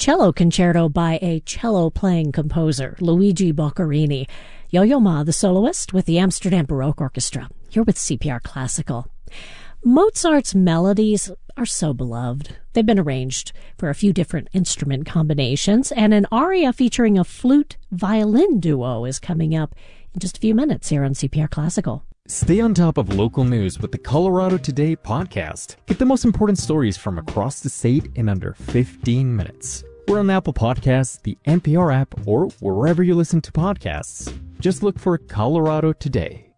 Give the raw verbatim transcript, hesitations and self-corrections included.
cello concerto by a cello-playing composer, Luigi Boccherini. Yo-Yo Ma, the soloist, with the Amsterdam Baroque Orchestra. You're with C P R Classical. Mozart's melodies are so beloved. They've been arranged for a few different instrument combinations, and an aria featuring a flute-violin duo is coming up in just a few minutes here on C P R Classical. Stay on top of local news with the Colorado Today podcast. Get the most important stories from across the state in under fifteen minutes. We're on Apple Podcasts, the N P R app, or wherever you listen to podcasts. Just look for Colorado Today.